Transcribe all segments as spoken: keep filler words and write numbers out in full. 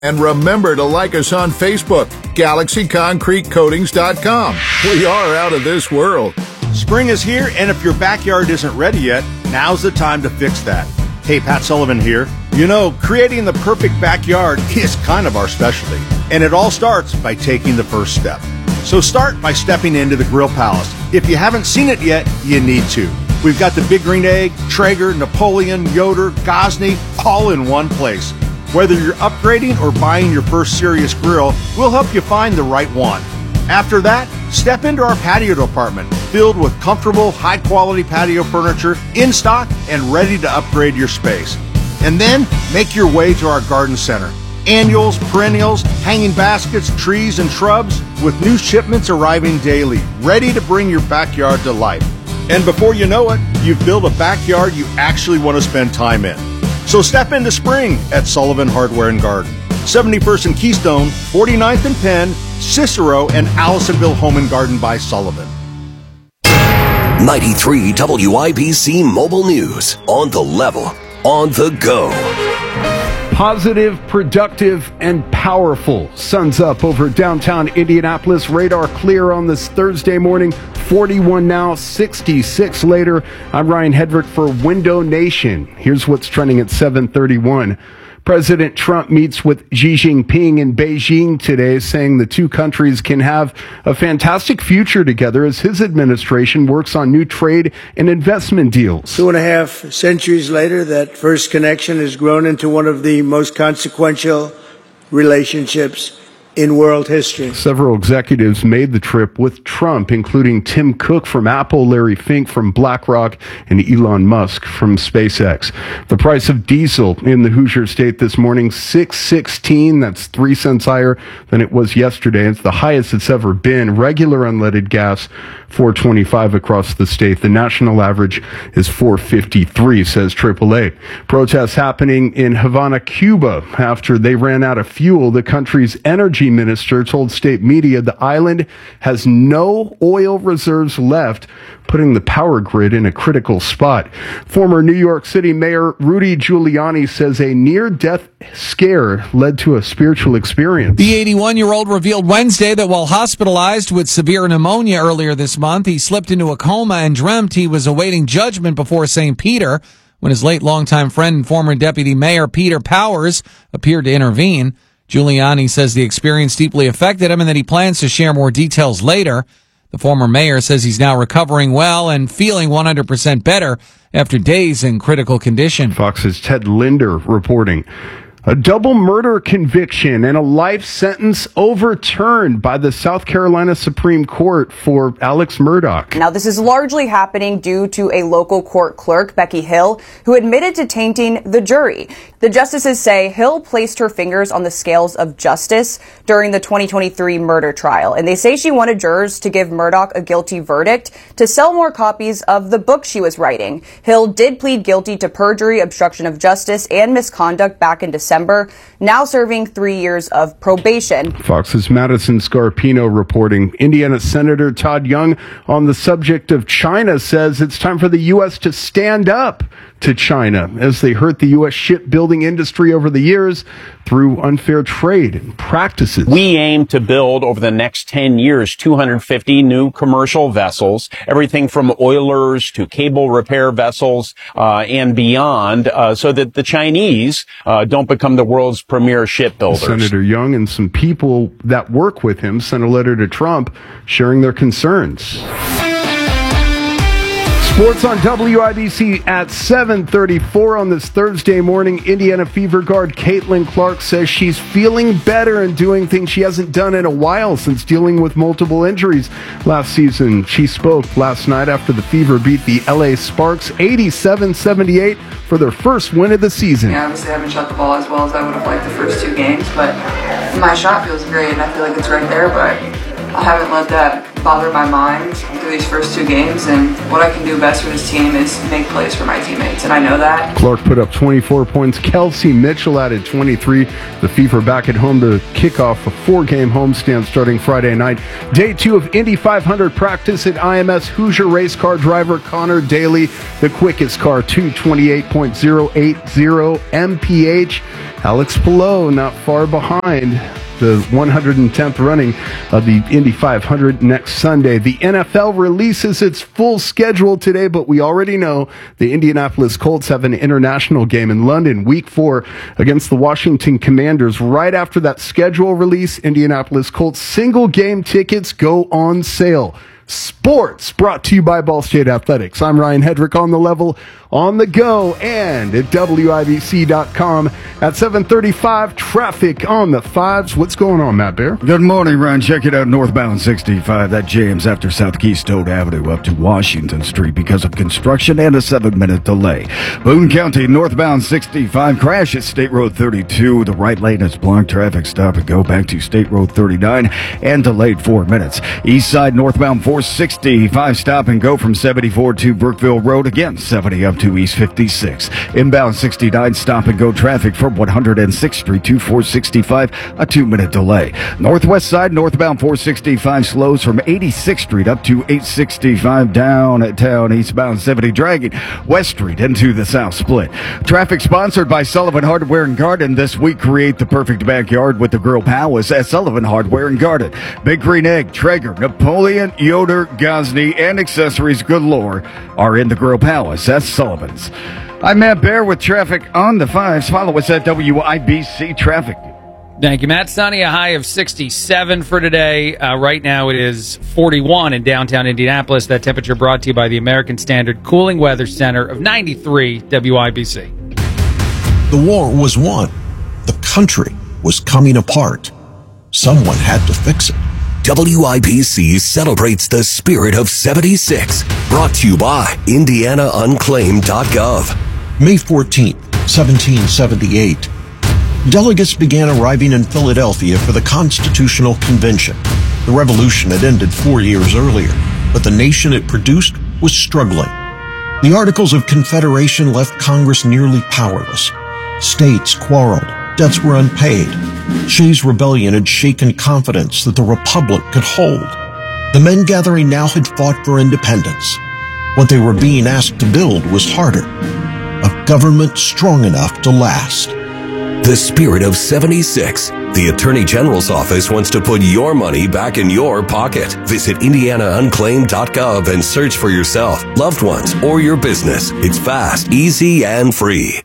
And remember to like us on Facebook, Galaxy Concrete Coatings dot com. We are out of this world. Spring is here, and if your backyard isn't ready yet, now's the time to fix that. Hey, Pat Sullivan here. You know, creating the perfect backyard is kind of our specialty, and it all starts by taking the first step. So start by stepping into the Grill Palace. If you haven't seen it yet, you need to. We've got the Big Green Egg, Traeger, Napoleon, Yoder, Gosney, all in one place. Whether you're upgrading or buying your first serious grill, we'll help you find the right one. After that, step into our patio department, filled with comfortable, high-quality patio furniture in stock and ready to upgrade your space. And then, make your way to our garden center. Annuals, perennials, hanging baskets, trees, and shrubs, with new shipments arriving daily, ready to bring your backyard to life. And before you know it, you've built a backyard you actually want to spend time in. So step into spring at Sullivan Hardware and Garden. seventy-first and Keystone, forty-ninth and Penn, Cicero, and Allisonville Home and Garden by Sullivan. ninety-three W I B C Mobile News. On the level. On the go. Positive, productive, and powerful. Sun's up over downtown Indianapolis. Radar clear on this Thursday morning. forty-one now, sixty-six later. I'm Ryan Hedrick for Window Nation. Here's what's trending at seven thirty-one. President Trump meets with Xi Jinping in Beijing today, saying the two countries can have a fantastic future together as his administration works on new trade and investment deals. Two and a half centuries later, that first connection has grown into one of the most consequential relationships in world history. Several executives made the trip with Trump, including Tim Cook from Apple, Larry Fink from BlackRock, and Elon Musk from SpaceX. The price of diesel in the Hoosier State this morning, six sixteen. That's three cents higher than it was yesterday. It's the highest it's ever been. Regular unleaded gas, four twenty-five across the state. The national average is four fifty-three, says triple A. Protests happening in Havana, Cuba, after they ran out of fuel. The country's energy minister told state media the island has no oil reserves left, putting the power grid in a critical spot. Former New York City Mayor Rudy Giuliani says a near-death scare led to a spiritual experience. The eighty-one-year-old revealed Wednesday that while hospitalized with severe pneumonia earlier this month, he slipped into a coma and dreamt he was awaiting judgment before Saint Peter when his late longtime friend and former deputy mayor Peter Powers appeared to intervene. Giuliani says the experience deeply affected him and that he plans to share more details later. The former mayor says he's now recovering well and feeling one hundred percent better after days in critical condition. Fox's Ted Linder reporting. A double murder conviction and a life sentence overturned by the South Carolina Supreme Court for Alex Murdaugh. Now, this is largely happening due to a local court clerk, Becky Hill, who admitted to tainting the jury. The justices say Hill placed her fingers on the scales of justice during the twenty twenty-three murder trial, and they say she wanted jurors to give Murdaugh a guilty verdict to sell more copies of the book she was writing. Hill did plead guilty to perjury, obstruction of justice, and misconduct back in December. December, now serving three years of probation. Fox's Madison Scarpino reporting. Indiana Senator Todd Young on the subject of China says it's time for the U S to stand up to China as they hurt the U S shipbuilding industry over the years through unfair trade practices. We aim to build over the next ten years two hundred fifty new commercial vessels, everything from oilers to cable repair vessels uh, and beyond, uh, so that the Chinese uh, don't become the world's premier shipbuilders. Senator Young and some people that work with him sent a letter to Trump sharing their concerns. Sports on W I B C at seven thirty-four on this Thursday morning. Indiana Fever guard Caitlin Clark says she's feeling better and doing things she hasn't done in a while since dealing with multiple injuries last season. She spoke last night after the Fever beat the L A Sparks eighty-seven seventy-eight for their first win of the season. Yeah, obviously I haven't shot the ball as well as I would have liked the first two games, but my shot feels great and I feel like it's right there, but I haven't let that bother my mind through these first two games, and what I can do best for this team is make plays for my teammates, and I know that. Clark put up twenty-four points. Kelsey Mitchell added twenty-three. The Fever back at home to kick off a four-game homestand starting Friday night. Day two of Indy five hundred practice at I M S. Hoosier race car driver Connor Daly, the quickest car, two twenty-eight point oh eight oh M P H. Alex Palou not far behind. The one hundred tenth running of the Indy five hundred next Sunday. The N F L releases its full schedule today, but we already know the Indianapolis Colts have an international game in London, week four, against the Washington Commanders. Right after that schedule release, Indianapolis Colts single game tickets go on sale. Sports brought to you by Ball State Athletics. I'm Ryan Hedrick on the level, on the go, and at W I B C dot com. At seven thirty-five, traffic on the fives. What's going on, Matt Bear? Good morning, Ryan. Check it out, northbound sixty-five. That jams after South Keystone Avenue up to Washington Street because of construction and a seven-minute delay. Boone County, northbound sixty-five, crash at State Road thirty-two. The right lane is blocked. Traffic stop and go back to State Road thirty-nine and delayed four minutes. East side, northbound four sixty-five, stop and go from seventy-four to Brookville Road, again seventy up to East fifty-six. Inbound sixty-nine, stop and go traffic from one hundred sixth Street to four sixty-five, a two-minute delay. Northwest side, northbound four sixty-five slows from eighty-sixth Street up to eight sixty-five, downtown eastbound seventy, dragging West Street into the south split. Traffic sponsored by Sullivan Hardware and Garden. This week, create the perfect backyard with the Grill Palace at Sullivan Hardware and Garden. Big Green Egg, Traeger, Napoleon, Yoder, Gosney, and accessories galore are in the Grill Palace at Sullivan's. I'm Matt Bear with traffic on the fives. Follow us at W I B C Traffic. Thank you, Matt. Sunny, a high of sixty-seven for today. Uh, right now it is forty-one in downtown Indianapolis. That temperature brought to you by the American Standard Cooling Weather Center of ninety-three W I B C. The war was won. The country was coming apart. Someone had to fix it. W I B C celebrates the spirit of seventy-six. Brought to you by Indiana Unclaimed dot gov. May fourteenth, seventeen seventy-eight. Delegates began arriving in Philadelphia for the Constitutional Convention. The revolution had ended four years earlier, but the nation it produced was struggling. The Articles of Confederation left Congress nearly powerless. States quarreled. Debts were unpaid. Shays' rebellion had shaken confidence that the Republic could hold. The men gathering now had fought for independence. What they were being asked to build was harder. A government strong enough to last. The spirit of seventy-six. The Attorney General's office wants to put your money back in your pocket. Visit Indiana Unclaimed dot gov and search for yourself, loved ones, or your business. It's fast, easy, and free.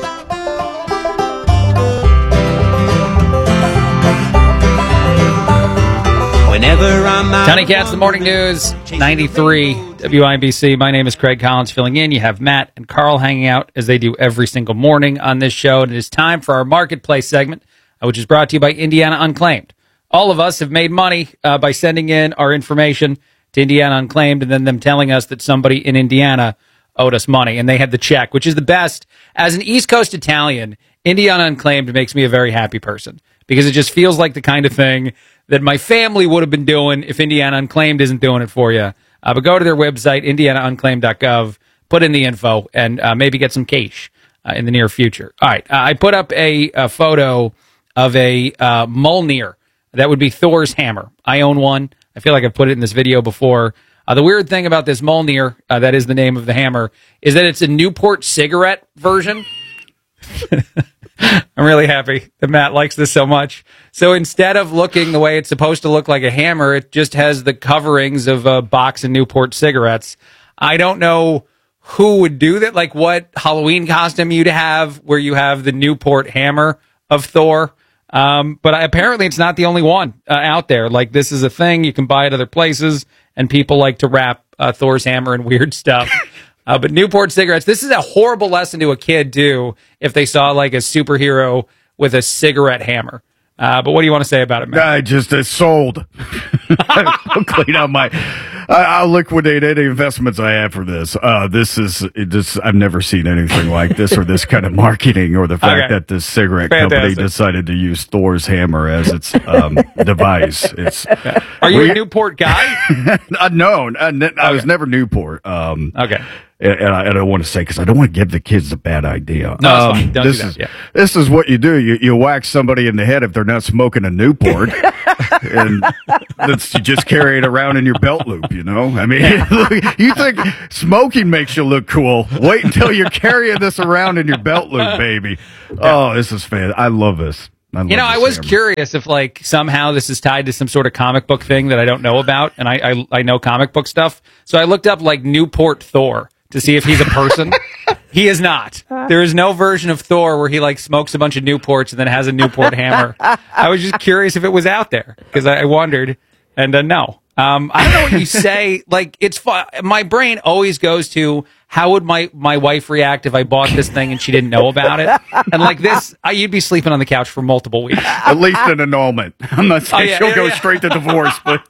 Tony Katz, the morning news, ninety-three W I B C. My name is Craig Collins filling in. You have Matt and Carl hanging out as they do every single morning on this show. And it is time for our Marketplace segment, which is brought to you by Indiana Unclaimed. All of us have made money uh, by sending in our information to Indiana Unclaimed and then them telling us that somebody in Indiana owed us money. And they had the check, which is the best. As an East Coast Italian, Indiana Unclaimed makes me a very happy person because it just feels like the kind of thing that my family would have been doing if Indiana Unclaimed isn't doing it for you. Uh, but go to their website, Indiana Unclaimed dot gov, put in the info, and uh, maybe get some cash uh, in the near future. All right, uh, I put up a, a photo of a uh, Mjolnir. That would be Thor's hammer. I own one. I feel like I've put it in this video before. Uh, the weird thing about this Mjolnir, uh, that is the name of the hammer, is that it's a Newport cigarette version. I'm really happy that Matt likes this so much. So instead of looking the way it's supposed to look like a hammer, it just has the coverings of a box of Newport cigarettes. I don't know who would do that, like what Halloween costume you'd have where you have the Newport hammer of Thor. Um, but I, apparently it's not the only one uh, out there. Like, this is a thing. You can buy it other places, and people like to wrap uh, Thor's hammer in weird stuff. Uh, but Newport cigarettes, this is a horrible lesson to a kid, too, if they saw, like, a superhero with a cigarette hammer. Uh, but what do you want to say about it, man? I just uh, sold. I'll clean out my... I, I'll liquidate any investments I have for this. Uh, this is it just I've never seen anything like this, or this kind of marketing, or the fact Okay. that this cigarette Fantastic. company decided to use Thor's hammer as its um, device. It's Are you we- a Newport guy? uh, no, uh, n- I was never Newport. Um, Okay. And, and I, I don't want to say because I don't want to give the kids a bad idea. No, it's Um, fine. Don't do this that, is yeah. this is what you do. You you whack somebody in the head if they're not smoking a Newport, and that's you just carry it around in your belt loop. You know, I mean, you think smoking makes you look cool? Wait until you're carrying this around in your belt loop, baby. Oh, this is fan. I love this. I love You know, I this was hammer. curious if, like, somehow this is tied to some sort of comic book thing that I don't know about, and I, I I know comic book stuff. So I looked up, like, Newport Thor to see if he's a person. He is not. There is no version of Thor where he, like, smokes a bunch of Newports and then has a Newport hammer. I was just curious if it was out there, because I, I wondered, and uh, no. Um, I don't know what you say. Like, it's fun. My brain always goes to, how would my, my wife react if I bought this thing and she didn't know about it? And like this, I, you'd be sleeping on the couch for multiple weeks. At least an annulment. I'm not saying Oh, yeah, she'll yeah, go yeah. straight to divorce, but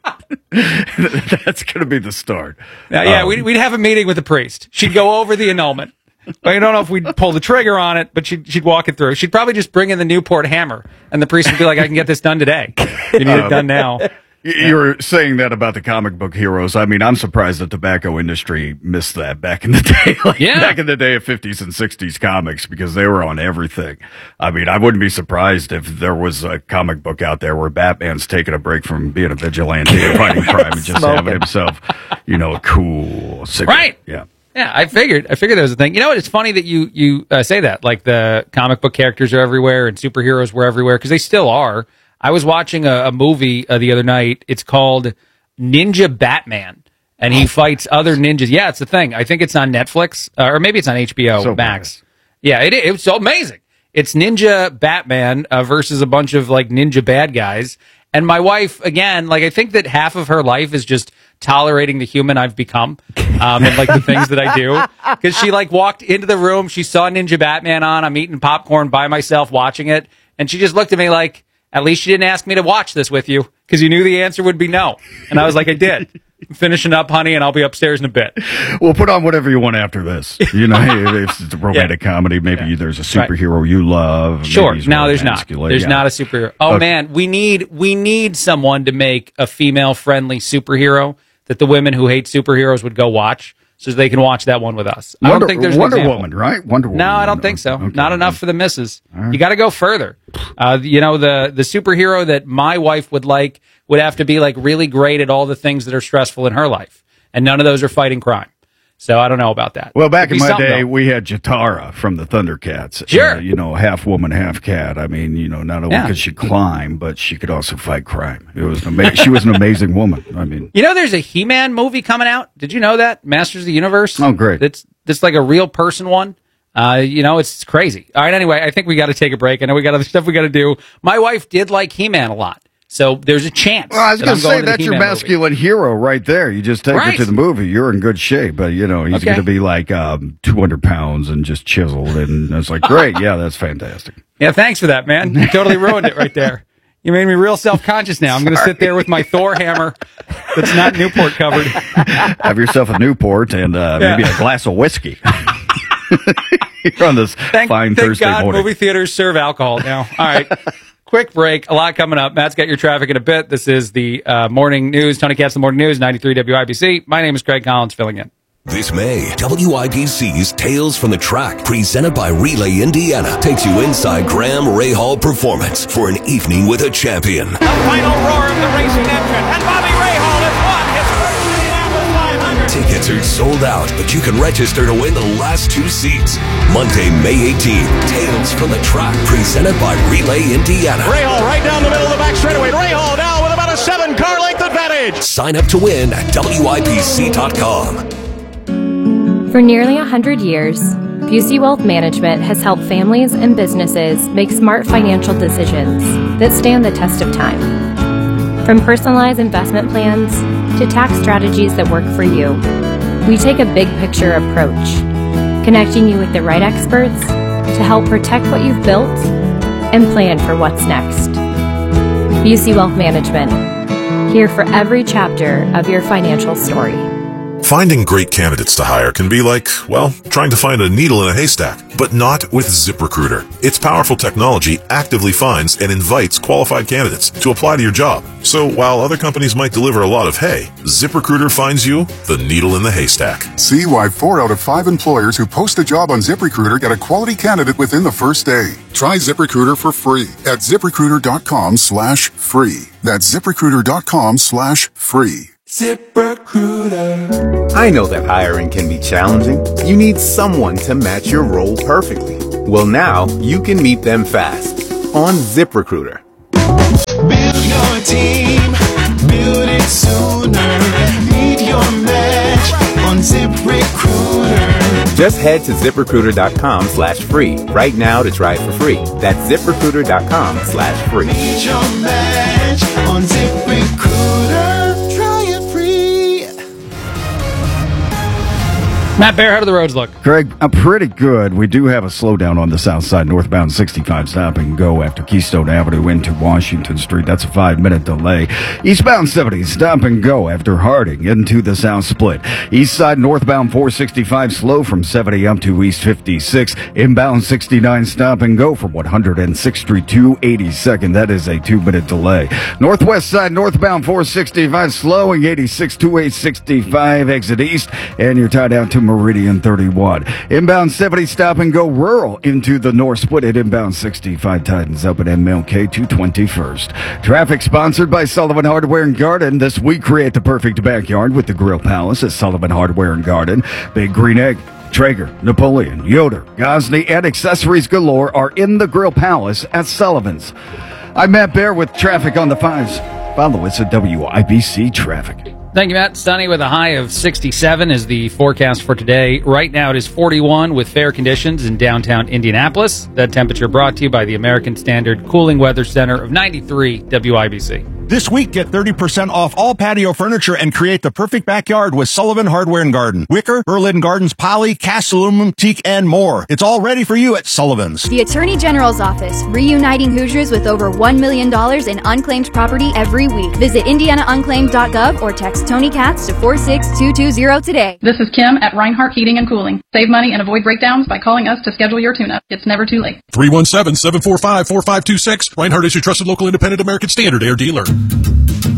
that's going to be the start. Yeah, yeah Um, we'd, we'd have a meeting with the priest. She'd go over the annulment. I don't know if we'd pull the trigger on it, but she'd, she'd walk it through. She'd probably just bring in the Newport hammer, and the priest would be like, I can get this done today. You need it done now. Y- You were saying that about the comic book heroes. I mean, I'm surprised the tobacco industry missed that back in the day. Like, Yeah. back in the day of fifties and sixties comics, because they were on everything. I mean, I wouldn't be surprised if there was a comic book out there where Batman's taking a break from being a vigilante and fighting crime and just having himself, you know, a cool cigarette. Right. Yeah. Yeah, I figured. I figured that was a thing. You know what? It's funny that you you uh, say that. Like the comic book characters are everywhere and superheroes were everywhere, because they still are. I was watching a, a movie uh, the other night. It's called Ninja Batman, and he fights other ninjas. Yeah, it's the thing. I think it's on Netflix, uh, or maybe it's on H B O So Max. Yeah, it, it was so amazing. It's Ninja Batman uh, versus a bunch of like ninja bad guys. And my wife, again, like I think that half of her life is just tolerating the human I've become, um, and like the things that I do. Because she like walked into the room, she saw Ninja Batman on. I'm eating popcorn by myself, watching it, and she just looked at me like, "At least you didn't ask me to watch this with you, because you knew the answer would be no." And I was like, "I did. I'm finishing up, honey, and I'll be upstairs in a bit." Well, put on whatever you want after this. You know, hey, if it's a romantic comedy, maybe there's a superhero you love. Sure. maybe he's No, really there's not. masculine. There's Yeah. not a superhero. Oh Okay. man, we need we need someone to make a female friendly superhero that the women who hate superheroes would go watch, so they can watch that one with us. I Wonder, don't think there's an Wonder example. Woman, right? Wonder Woman. No, I don't think so. Okay. Not enough for the misses. right. You got to go further. Uh, you know, the the superhero that my wife would like would have to be like really great at all the things that are stressful in her life, and none of those are fighting crime. So I don't know about that. Well, back It'd in be my something, day, though. we had Jatara from the Thundercats. Sure. Uh, you know, half woman, half cat. I mean, you know, not only Yeah. could she climb, but she could also fight crime. It was an ama- she was an amazing woman. I mean, You know, there's a He-Man movie coming out. Did you know that? Masters of the Universe. Oh, great. It's it's like a real person one. Uh, you know, it's crazy. All right. Anyway, I think we got to take a break. I know we got other stuff we got to do. My wife did like He-Man a lot, so there's a chance. well, I was that going I'm to say to the that's your He-Man movie. masculine hero right there. You just take Right. her to the movie, you're in good shape. But you know, he's Okay. going to be like um, two hundred pounds and just chiseled, and it's like, great, yeah, that's fantastic. Yeah, thanks for that, man. You totally ruined it right there. You made me real self-conscious now. I'm going to sit there with my Thor hammer that's not Newport covered. Have yourself a Newport and uh, Yeah. maybe a glass of whiskey. You're on this Thank, fine thank Thursday God morning. movie theaters serve alcohol now. All right. Quick break. A lot coming up. Matt's got your traffic in a bit. This is the uh, morning news. Tony Katz, the morning news, ninety-three W I B C. My name is Craig Collins, filling in. This May, W I B C's Tales from the Track, presented by Relay Indiana, takes you inside Graham Rahal Performance for an evening with a champion. The final roar of the racing engine, and Bobby Rahal has won his first Indianapolis five hundred. Tickets are sold out, but you can register to win the last two seats. Monday, May eighteenth, Tales from the Track, presented by Relay Indiana. Rahal right down the middle of the back straightaway. Rahal now with about a seven car length advantage. Sign up to win at W I B C dot com. For nearly one hundred years, Busey Wealth Management has helped families and businesses make smart financial decisions that stand the test of time. From personalized investment plans to tax strategies that work for you, we take a big picture approach, connecting you with the right experts to help protect what you've built and plan for what's next. Busey Wealth Management, Here for every chapter of your financial story. Finding great candidates to hire can be like, well, trying to find a needle in a haystack, but not with ZipRecruiter. Its powerful technology actively finds and invites qualified candidates to apply to your job. So while other companies might deliver a lot of hay, ZipRecruiter finds you the needle in the haystack. See why four out of five employers who post a job on ZipRecruiter get a quality candidate within the first day. Try ZipRecruiter for free at ZipRecruiter.com slash free. That's ZipRecruiter.com slash free. ZipRecruiter. I know that hiring can be challenging. You need someone to match your role perfectly. Well, now you can meet them fast on ZipRecruiter. Build your team, build it sooner. Meet your match on ZipRecruiter. Just head to ZipRecruiter.com slash free right now to try it for free. That's ZipRecruiter.com slash free. Meet your match on ZipRecruiter. Matt Bear, how do the roads look? Greg, uh, pretty good. We do have a slowdown on the south side, northbound sixty-five, stop and go after Keystone Avenue into Washington Street. That's a five-minute delay. Eastbound seventy, stop and go after Harding into the south split. East side, northbound four sixty-five, slow from seventy up to East fifty-six. Inbound sixty-nine, stop and go from one hundred sixth Street to eighty-second. That is a two-minute delay. Northwest side, northbound four sixty-five, slowing eighty-six to eight sixty-five, exit east, and you're tied out to Meridian thirty-one. Inbound seventy, stop and go rural into the north split at inbound sixty-five, tightens up at M L K to twenty-first. Traffic sponsored by Sullivan Hardware and Garden. This week, create the perfect backyard with the Grill Palace at Sullivan Hardware and Garden. Big Green Egg, Traeger, Napoleon, Yoder, Gosney, and accessories galore are in the Grill Palace at Sullivan's. I'm Matt Bear with traffic on the fives. Follow us at W I B C Traffic. Thank you, Matt. Sunny with a high of sixty-seven is the forecast for today. Right now it is forty-one with fair conditions in downtown Indianapolis. That temperature brought to you by the American Standard Cooling Weather Center of ninety-three W I B C. This week, get thirty percent off all patio furniture and create the perfect backyard with Sullivan Hardware and Garden. Wicker, Berlin Gardens, poly, cast aluminum, teak, and more. It's all ready for you at Sullivan's. The Attorney General's Office, reuniting Hoosiers with over one million dollars in unclaimed property every week. Visit indiana unclaimed dot gov or text Tony Katz to four six two two zero today. This is Kim at Reinhardt Heating and Cooling. Save money and avoid breakdowns by calling us to schedule your tune-up. It's never too late. three one seven, seven four five, four five two six. Reinhardt is your trusted local independent American Standard air dealer.